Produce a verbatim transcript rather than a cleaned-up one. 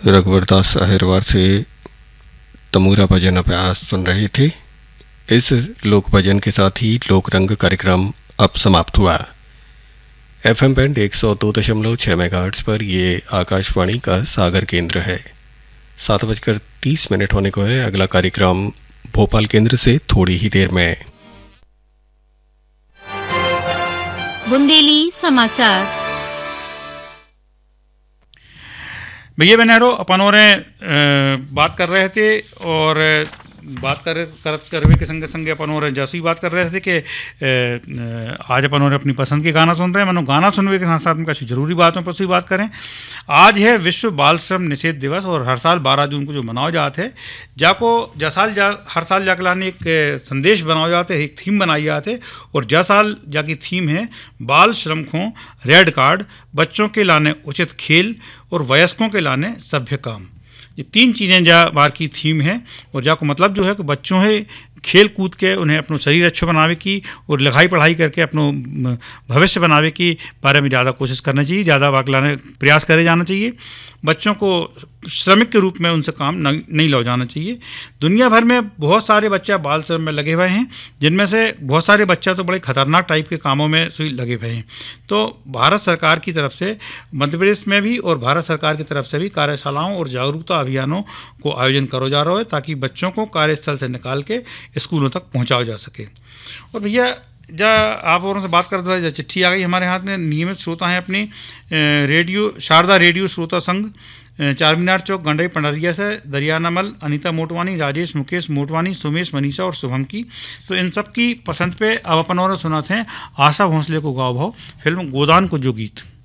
रघुवरदास अहिरवार से तमूरा भजन अभ्यास सुन रहे थे। इस लोक भजन के साथ ही लोक रंग कार्यक्रम अब समाप्त हुआ। एफ एम बैंड एक सौ दो दशमलव छः मेगाहर्ट्ज़ पर ये आकाशवाणी का सागर केंद्र है। सात बजकर तीस मिनट होने को है। अगला कार्यक्रम भोपाल केंद्र से थोड़ी ही देर में। बुंदेली समाचार। भैया बहनों, अपन और बात कर रहे थे और बात कर कर करवे के संगे संगे अपन और जैसी बात कर रहे थे कि आज अपन और अपनी पसंद के गाना सुन रहे हैं। मनो गाना सुनने के साथ साथ में कुछ जरूरी बातों पर से बात करें। आज है विश्व बाल श्रम निषेध दिवस और हर साल बारह जून को जो मनाया जाते हैं, जाको जा साल जा हर साल जाके लाने एक संदेश बनाए जाते हैं, एक थीम बनाई जाते है और जा साल जाकी थीम है बाल श्रम को रेड कार्ड, बच्चों के लाने उचित खेल और वयस्कों के लाने सभ्य काम। ये तीन चीज़ें जा बार की थीम है और जाको मतलब जो है कि बच्चों है खेल कूद के उन्हें अपना शरीर अच्छा बनावे की और लिखाई पढ़ाई करके अपनो भविष्य बनावे की बारे में ज़्यादा कोशिश करना चाहिए, ज़्यादा वाकलाने प्रयास करे जाना चाहिए। बच्चों को श्रमिक के रूप में उनसे काम नहीं लो जाना चाहिए। दुनिया भर में बहुत सारे बच्चे बाल श्रम में लगे हुए हैं, जिनमें से बहुत सारे बच्चे तो बड़े खतरनाक टाइप के कामों में सुई लगे हुए हैं। तो भारत सरकार की तरफ से मध्य प्रदेश में भी और भारत सरकार की तरफ से भी कार्यशालाओं और जागरूकता अभियानों को आयोजन करो जा रहा है ताकि बच्चों को कार्यस्थल से निकाल के स्कूलों तक पहुँचाया जा सके। और भैया जा आप औरों से बात करते हुए चिट्ठी आ गई हमारे हाथ में। नियमित श्रोता हैं अपनी रेडियो शारदा रेडियो श्रोता संघ, चार मीनार चौक, गंडई पंडरिया से दरियानामल, अनीता मोटवानी, राजेश मुकेश मोटवानी, सुमेश मनीषा और शुभम की। तो इन सब की पसंद पे अब अपन और सुना थे आशा भोंसले को गाओ भाव फिल्म गोदान को जो गीत।